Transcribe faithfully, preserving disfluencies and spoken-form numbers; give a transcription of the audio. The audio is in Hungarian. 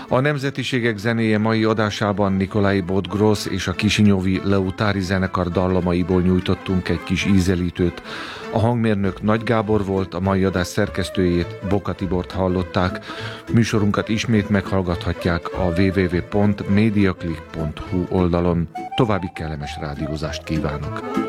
A Nemzetiségek zenéje mai adásában Nikolai Bodgrosz és a kisinyovi Leutári zenekar dallamaiból nyújtottunk egy kis ízelítőt. A hangmérnök Nagy Gábor volt, a mai adás szerkesztőjét, Boka Tibort hallották. Műsorunkat ismét meghallgathatják a double-u double-u double-u pont mediaclick pont hu oldalon. További kellemes rádiózást kívánok!